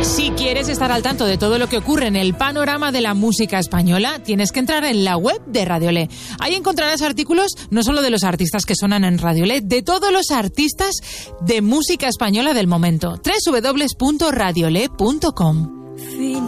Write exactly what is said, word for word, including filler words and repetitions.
Si quieres estar al tanto de todo lo que ocurre en el panorama de la música española, tienes que entrar en la web de Radiolé. Ahí encontrarás artículos no solo de los artistas que suenan en Radiolé, de todos los artistas de música española del momento. doble u doble u doble u punto radiolé punto com.